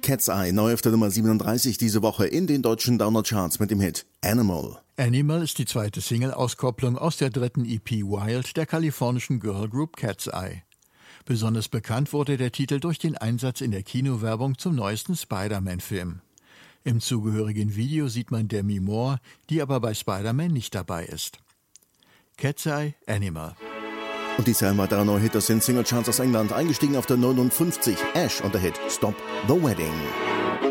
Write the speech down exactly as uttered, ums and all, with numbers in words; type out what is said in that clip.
Cat's Eye, neu auf der Nummer siebenunddreißig diese Woche in den deutschen Download-Charts mit dem Hit Animal. Animal ist die zweite Single-Auskopplung aus der dritten E P Wild der kalifornischen Girlgroup Cat's Eye. Besonders bekannt wurde der Titel durch den Einsatz in der Kinowerbung zum neuesten Spider-Man-Film. Im zugehörigen Video sieht man Demi Moore, die aber bei Spider-Man nicht dabei ist. Cat's Eye, Animal. Und dieser ein weiterer neuer Hit aus den Singlecharts aus England, eingestiegen auf der neunundfünfzig, Ash und der Hit Stop the Wedding.